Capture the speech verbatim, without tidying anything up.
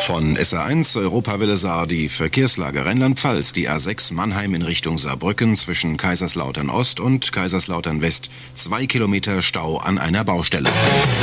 Von S R eins Europawelle Saar die Verkehrslage Rheinland-Pfalz, die A sechs Mannheim in Richtung Saarbrücken zwischen Kaiserslautern Ost und Kaiserslautern West. Zwei Kilometer Stau an einer Baustelle.